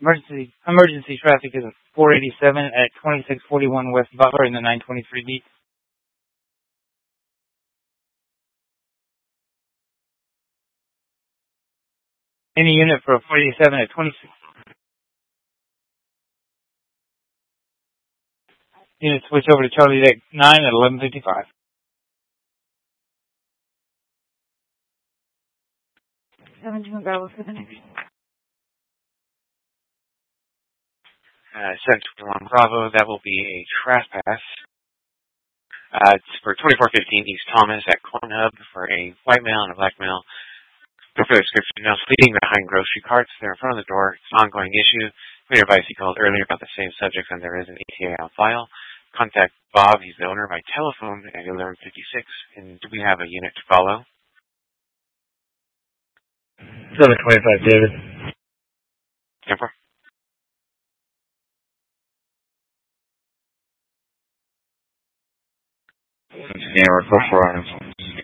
Emergency traffic is 487 at 2641 West Butler in the 923 beat. Any unit for 487 at 26. Unit switch over to Charlie Deck 9 at 1155. Central on Bravo, that will be a trespass. It's for 2415 East Thomas at Corn Hub for a white male and a black male. For the description, now sleeping behind grocery carts. They're in front of the door. It's an ongoing issue. We advised he called earlier about the same subject, and there is an ETA on file. Contact Bob, he's the owner, by telephone at 1156. And do we have a unit to follow? 725, David. Temper. Yeah, we're close for items.